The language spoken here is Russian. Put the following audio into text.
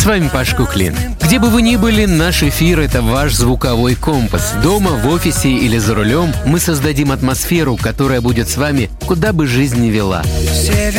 С вами Паш Куклин. Где бы вы ни были, наш эфир — это ваш звуковой компас. Дома, в офисе или за рулем мы создадим атмосферу, которая будет с вами, куда бы жизнь ни вела.